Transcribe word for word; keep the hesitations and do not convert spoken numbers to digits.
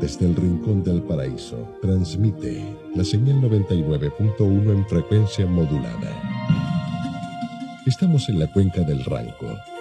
Desde el rincón del paraíso, transmite la señal noventa y nueve punto uno en frecuencia modulada. Estamos en la cuenca del Ranco,